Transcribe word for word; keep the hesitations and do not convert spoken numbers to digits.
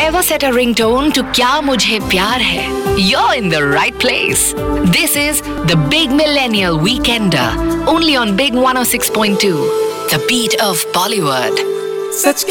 ever set a ringtone to Kya Mujhe Pyar Hai? You're in the right place. This is the Big Millennial Weekender, only on Big one oh six point two, the beat of Bollywood. Such